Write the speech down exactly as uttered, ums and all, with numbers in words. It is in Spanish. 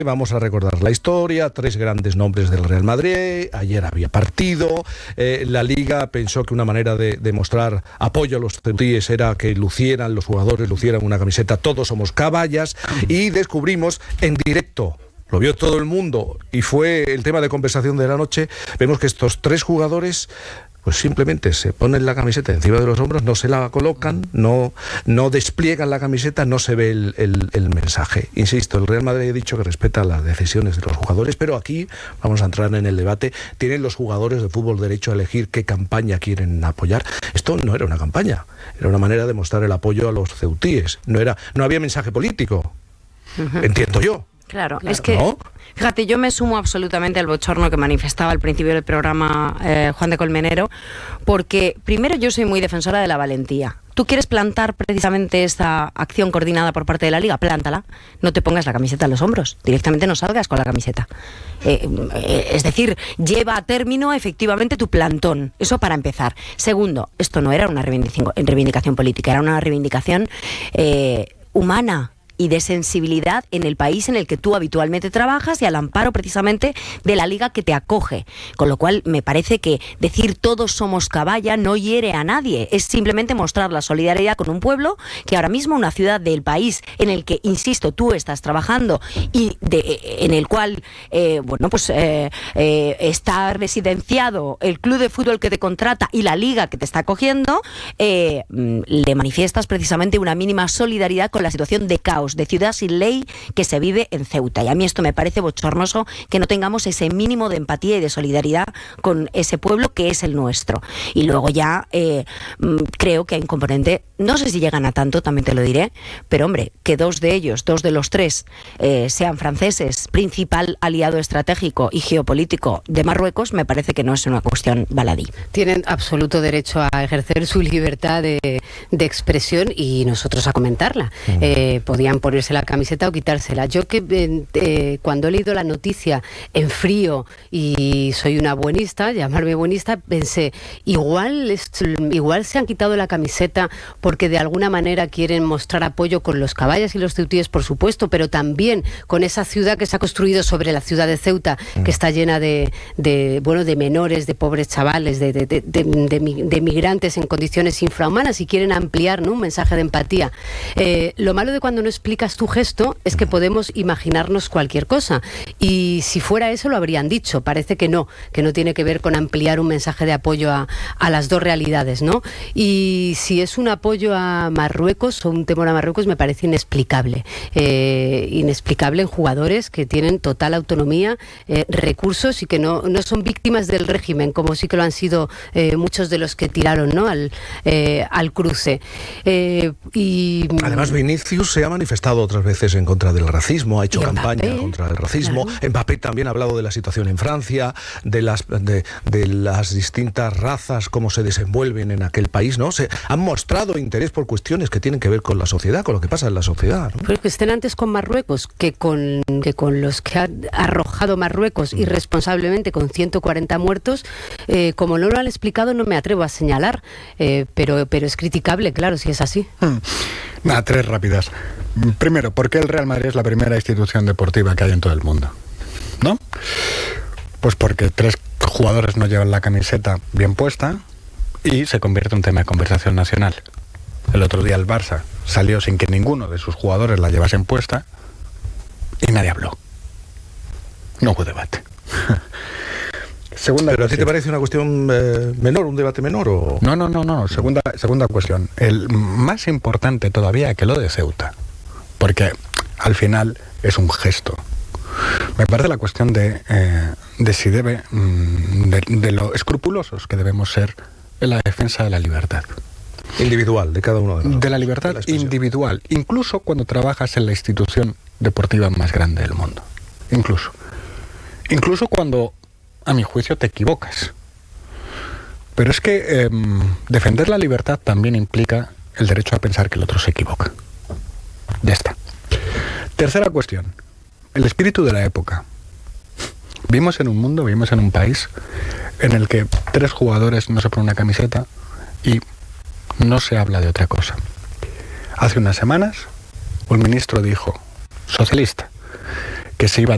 Vamos a recordar la historia, tres grandes nombres del Real Madrid, ayer había partido, eh, la Liga pensó que una manera de, de mostrar apoyo a los ceutíes era que lucieran, los jugadores lucieran una camiseta, todos somos caballas, y descubrimos en directo, lo vio todo el mundo y fue el tema de conversación de la noche, vemos que estos tres jugadores pues simplemente se ponen la camiseta encima de los hombros, no se la colocan, no, no despliegan la camiseta, no se ve el, el, el mensaje. Insisto, el Real Madrid ha dicho que respeta las decisiones de los jugadores, pero aquí vamos a entrar en el debate. ¿Tienen los jugadores de fútbol derecho a elegir qué campaña quieren apoyar? Esto no era una campaña, era una manera de mostrar el apoyo a los ceutíes. No, era, no había mensaje político, uh-huh. Entiendo yo. Claro, claro, es que, ¿no? Fíjate, yo me sumo absolutamente al bochorno que manifestaba al principio del programa eh, Juan de Colmenero, porque primero yo soy muy defensora de la valentía. ¿Tú quieres plantar precisamente esta acción coordinada por parte de la Liga? Plántala, no te pongas la camiseta en los hombros, directamente no salgas con la camiseta. Eh, eh, es decir, lleva a término efectivamente tu plantón, eso para empezar. Segundo, esto no era una reivindicación, reivindicación política, era una reivindicación eh, humana y de sensibilidad en el país en el que tú habitualmente trabajas y al amparo precisamente de la Liga que te acoge. Con lo cual me parece que decir todos somos caballa no hiere a nadie, es simplemente mostrar la solidaridad con un pueblo que ahora mismo, una ciudad del país en el que, insisto, tú estás trabajando y de, en el cual eh, bueno, pues eh, eh, está residenciado el club de fútbol que te contrata y la Liga que te está acogiendo, eh, le manifiestas precisamente una mínima solidaridad con la situación de caos, de ciudad sin ley que se vive en Ceuta. Y a mí esto me parece bochornoso que no tengamos ese mínimo de empatía y de solidaridad con ese pueblo que es el nuestro. Y luego ya eh, creo que hay un componente, no sé si llegan a tanto, también te lo diré, pero hombre, que dos de ellos, dos de los tres, eh, sean franceses, principal aliado estratégico y geopolítico de Marruecos, me parece que no es una cuestión baladí. Tienen absoluto derecho a ejercer su libertad de, de expresión y nosotros a comentarla. Uh-huh. Eh, podían ponerse la camiseta o quitársela. Yo que eh, eh, cuando he leído la noticia en frío y soy una buenista, llamarme buenista, pensé, igual, es, igual se han quitado la camiseta porque de alguna manera quieren mostrar apoyo con los caballas y los ceutíes, por supuesto, pero también con esa ciudad que se ha construido sobre la ciudad de Ceuta, que está llena de, de bueno, de menores, de pobres chavales, de, de, de, de, de, de migrantes en condiciones infrahumanas y quieren ampliar, ¿no?, un mensaje de empatía. Eh, lo malo de cuando no explicas tu gesto es que podemos imaginarnos cualquier cosa y si fuera eso lo habrían dicho. Parece que no, que no tiene que ver con ampliar un mensaje de apoyo a, a las dos realidades, ¿no? Y si es un apoyo a Marruecos o un temor a Marruecos, me parece inexplicable eh, inexplicable en jugadores que tienen total autonomía, eh, recursos y que no, no son víctimas del régimen como sí que lo han sido eh, muchos de los que tiraron, ¿no?, al, eh, al cruce. Eh, y además Vinicius se ha manifestado otras veces en contra del racismo, ha hecho campaña Mbappé, contra el racismo. Claro. Mbappé también ha hablado de la situación en Francia, de las de, de las distintas razas, cómo se desenvuelven en aquel país, ¿no? Se han mostrado interés por cuestiones que tienen que ver con la sociedad, con lo que pasa en la sociedad, ¿no? Pues que estén antes con Marruecos que con, que con los que ha arrojado Marruecos irresponsablemente con ciento cuarenta muertos, eh, como no lo han explicado no me atrevo a señalar, eh, pero, pero es criticable, claro, si es así. Hmm. Nada, tres rápidas. Primero, ¿por qué el Real Madrid es la primera institución deportiva que hay en todo el mundo? ¿No? Pues porque tres jugadores no llevan la camiseta bien puesta y se convierte en un tema de conversación nacional. El otro día el Barça salió sin que ninguno de sus jugadores la llevasen puesta y nadie habló. No hubo debate. Segunda ¿Pero cuestión. ¿A ti te parece una cuestión eh, menor, un debate menor? O... No, no, no, no. Segunda, segunda cuestión. El más importante todavía que lo de Ceuta, porque al final es un gesto. Me parece la cuestión de, eh, de si debe, de, de lo escrupulosos que debemos ser en la defensa de la libertad. Individual, de cada uno de nosotros. De la libertad de la individual, incluso cuando trabajas en la institución deportiva más grande del mundo. Incluso. Incluso cuando, a mi juicio, te equivocas. Pero es que eh, defender la libertad también implica el derecho a pensar que el otro se equivoca. Ya está. Tercera cuestión. El espíritu de la época. Vivimos en un mundo, vivimos en un país en el que tres jugadores no se ponen una camiseta y no se habla de otra cosa. Hace unas semanas, un ministro dijo, socialista, que se iba